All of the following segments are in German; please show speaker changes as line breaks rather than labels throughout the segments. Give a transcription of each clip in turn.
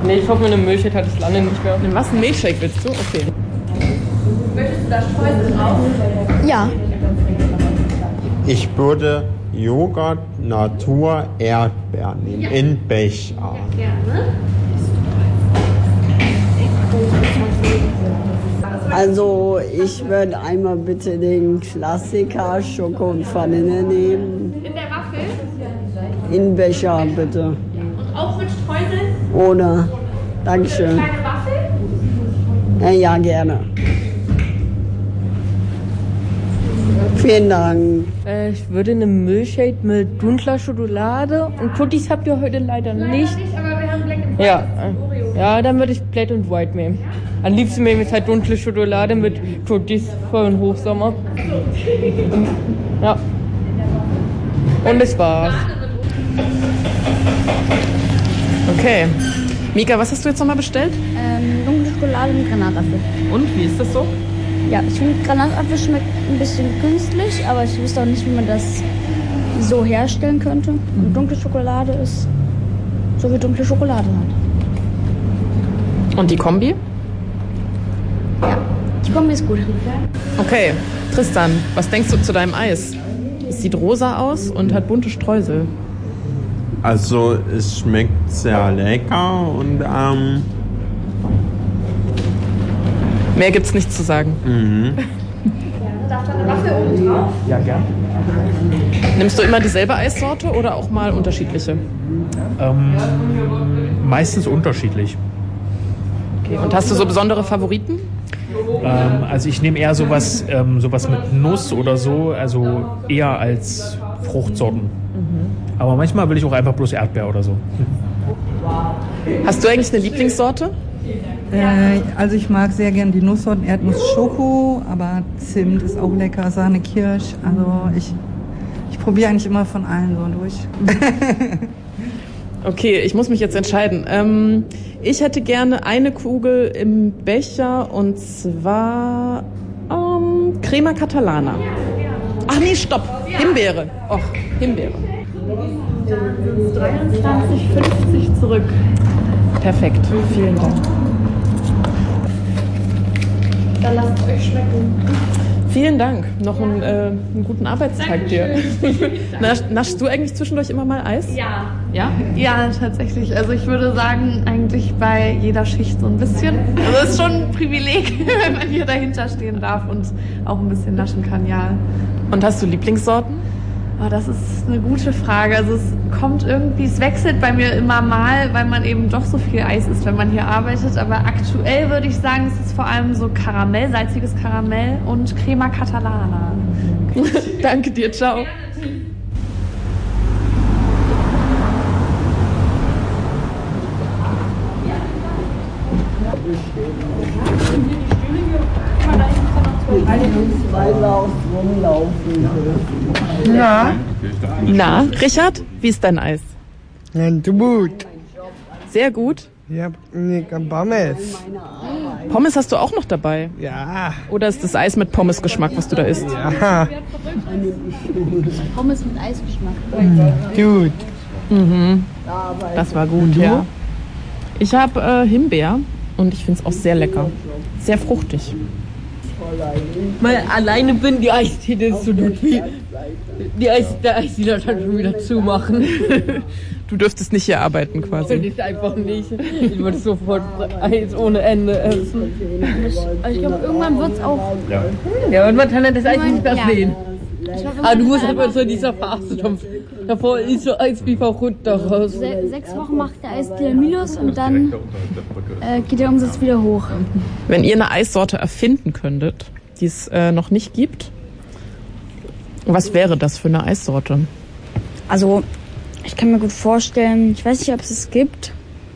Nee, ich hoffe, mit einem Milchshake hat das Lande nicht mehr. In was? Ein Milchshake willst du? Okay.
Möchtest du da Streusel drauf?
Ja.
Ich würde Joghurt Natur Erdbeer nehmen, in Becher.
Gerne.
Also ich würde einmal bitte den Klassiker Schoko und Vanille nehmen.
In der Waffel?
In Becher bitte.
Und auch mit Streusel?
Ohne. Dankeschön.
Kleine Waffel?
Ja, gerne. Vielen Dank.
Ich würde eine Milchshake mit dunkler Schokolade und Cookies habt ihr heute leider nicht.
Aber wir haben Black and White.
Ja, ja, dann würde ich Black and White nehmen. Am liebsten nehme ich halt dunkle Schokolade mit Cookies voll im Hochsommer. Ja. Und das war's.
Okay. Mika, was hast du jetzt nochmal bestellt?
Dunkle Schokolade mit Granatapfel.
Und, wie ist das so?
Ja, ich finde Granatapfel schmeckt ein bisschen künstlich, aber ich wüsste auch nicht, wie man das so herstellen könnte. Und dunkle Schokolade ist so wie dunkle Schokolade halt.
Und die Kombi?
Ja, die Kombi ist gut.
Okay, Tristan, was denkst du zu deinem Eis? Es sieht rosa aus und hat bunte Streusel.
Also es schmeckt sehr lecker und
Mehr gibt's nichts zu sagen.
Darf da eine Waffel oben drauf?
Ja, gern.
Nimmst du immer dieselbe Eissorte oder auch mal unterschiedliche?
Meistens unterschiedlich.
Okay. Und hast du so besondere Favoriten?
Also ich nehme eher sowas mit Nuss oder so, also eher als Fruchtsorten. Aber manchmal will ich auch einfach bloß Erdbeer oder so.
Hast du eigentlich eine Lieblingssorte?
Also ich mag sehr gern die Nusssorten Erdnuss Schoko, aber Zimt ist auch lecker, Sahne Kirsch. Also ich probiere eigentlich immer von allen so durch.
Okay, ich muss mich jetzt entscheiden. Ich hätte gerne eine Kugel im Becher und zwar Crema Catalana. Ach nee, stopp, Himbeere. Och, Himbeere.
Dann sind es 23,50 zurück.
Perfekt, vielen Dank.
Dann lasst es euch schmecken.
Vielen Dank. Noch einen guten Arbeitstag dir. Naschst du eigentlich zwischendurch immer mal Eis?
Ja.
Ja?
Ja, tatsächlich. Also ich würde sagen, eigentlich bei jeder Schicht so ein bisschen. Also es ist schon ein Privileg, wenn man hier dahinter stehen darf und auch ein bisschen naschen kann, ja.
Und hast du Lieblingssorten?
Oh, das ist eine gute Frage. Also es kommt irgendwie, es wechselt bei mir immer mal, weil man eben doch so viel Eis isst, wenn man hier arbeitet. Aber aktuell würde ich sagen, es ist vor allem so Karamell, salziges Karamell und Crema Catalana.
Danke dir, ciao.
Ja.
Na, Richard, wie ist dein Eis?
Ja, gut.
Sehr gut.
Ja, Pommes.
Pommes hast du auch noch dabei?
Ja.
Oder ist das Eis mit Pommesgeschmack, was du da isst?
Ja.
Pommes mit Eisgeschmack.
Gut.
Mhm. Das war gut, ja. Ich habe Himbeer und ich finde es auch sehr lecker. Sehr fruchtig.
Mal alleine bin, die Eisdiele ist so gut wie. Der Eisdiele hat schon wieder zumachen.
Du dürftest nicht hier arbeiten quasi.
Finde ich einfach nicht. Ich würde sofort Eis ohne Ende essen.
Also ich glaube, irgendwann wird es auch...
Ja, und man kann das Eis nicht mehr
Ja.
sehen.
Ich glaub,
Aber du musst einfach so in dieser Phase. Davor ist so Eis wie verrückt daraus.
6 Wochen macht der Eisdealer Minus und dann geht der Umsatz wieder hoch.
Wenn ihr eine Eissorte erfinden könntet, die es noch nicht gibt, was wäre das für eine Eissorte?
Also, ich kann mir gut vorstellen, ich weiß nicht, ob es gibt.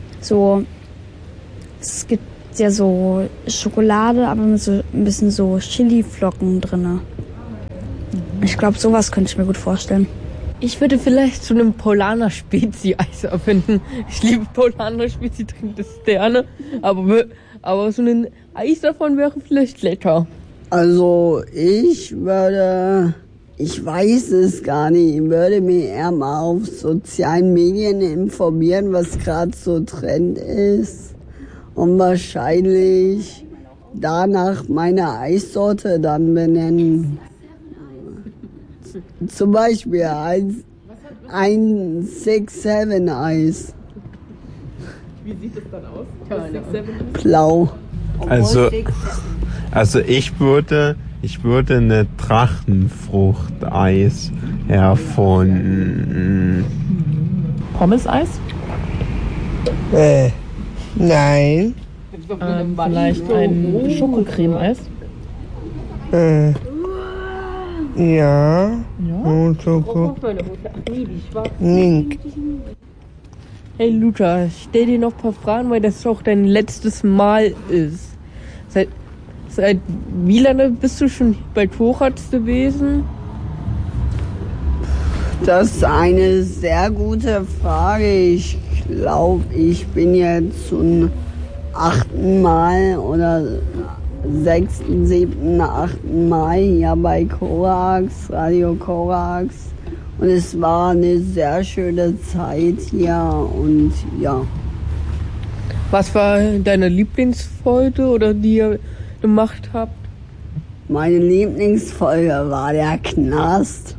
Es gibt ja so Schokolade, aber mit so ein bisschen so Chili-Flocken drin. Ich glaube, sowas könnte ich mir gut vorstellen.
Ich würde vielleicht zu einem Polaner Spezi-Eis erfinden. Ich liebe Polaner Spezi, trinke das gerne. Aber so ein Eis davon wäre vielleicht lecker.
Also ich würde Ich weiß es gar nicht. Ich würde mich eher mal auf sozialen Medien informieren, was gerade so Trend ist. Und wahrscheinlich danach meine Eissorte dann benennen. Zum Beispiel ein 6-7 Eis.
Wie sieht es dann aus?
Blau.
Also ich würde eine Drachenfrucht-Eis erfunden.
Pommes-Eis?
Nein.
Vielleicht ein Schokocreme-Eis?
Ja. Und Schoko. Link.
Hey Luca, stell dir noch ein paar Fragen, weil das auch dein letztes Mal ist. Seit wie lange bist du schon bei Thorax gewesen?
Das ist eine sehr gute Frage. Ich glaube, ich bin jetzt zum 8. Mal oder 6., 7., 8. Mal hier bei Korax, Radio Korax. Und es war eine sehr schöne Zeit hier und ja.
Was war deine Lieblingsfolge oder die ihr gemacht habt?
Meine Lieblingsfolge war der Knast.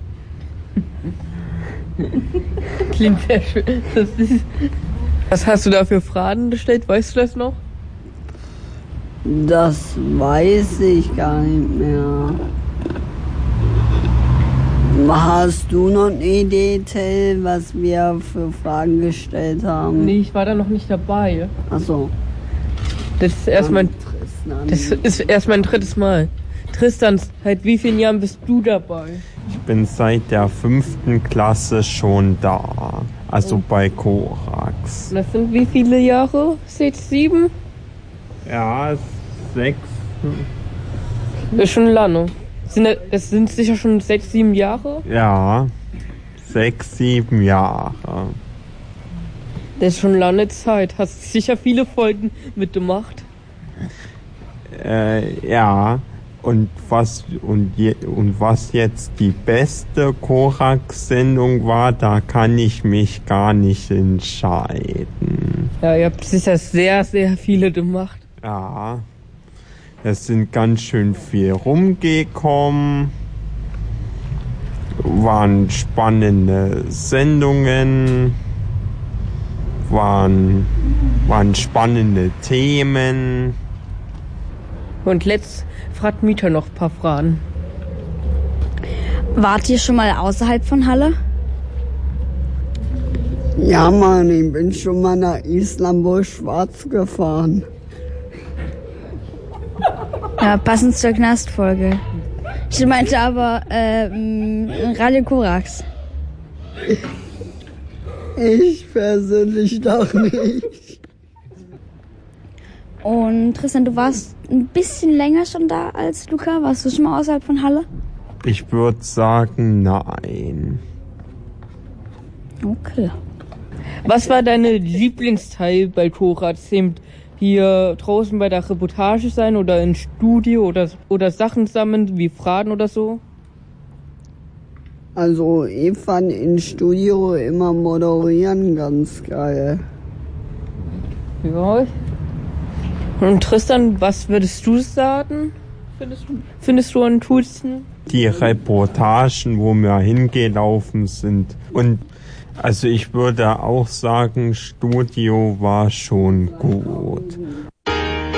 Klingt sehr schön. Was hast du da für Fragen gestellt? Weißt du das noch?
Das weiß ich gar nicht mehr. Hast du noch eine Idee, Till, was wir für Fragen gestellt haben?
Nee, ich war da noch nicht dabei.
Ach so.
Das ist erst mein drittes Mal. Tristan, seit wie vielen Jahren bist du dabei?
Ich bin seit der 5. Klasse schon da. Also bei Korax.
Das sind wie viele Jahre? 6, 7?
Ja, 6.
Das ist schon lange. Das sind sicher schon 6, 7 Jahre?
Ja, 6, 7 Jahre.
Das ist schon lange Zeit. Hast sicher viele Folgen mitgemacht.
Ja. Und was jetzt die beste Korax-Sendung war, da kann ich mich gar nicht entscheiden.
Ja, ihr habt sicher sehr, sehr viele gemacht.
Ja, es sind ganz schön viel rumgekommen. Waren spannende Sendungen. Waren spannende Themen.
Und letzt fragt Mieter noch ein paar Fragen.
Wart ihr schon mal außerhalb von Halle?
Ja, Mann, ich bin schon mal nach Istanbul-Schwarz gefahren.
Ja, passend zur Knastfolge. Ich meinte aber Radio Korax.
Ich persönlich doch nicht.
Und Tristan, du warst ein bisschen länger schon da als Luca. Warst du schon mal außerhalb von Halle?
Ich würde sagen, nein.
Okay.
Was war deine Lieblingsteil bei Korax? Hier draußen bei der Reportage sein oder im Studio oder Sachen sammeln wie Fragen oder so?
Also ich fand im Studio immer moderieren ganz geil.
Ja. Und Tristan, was würdest du sagen? Findest du am coolsten?
Die Reportagen, wo wir hingelaufen sind. Und also ich würde auch sagen, Studio war schon gut.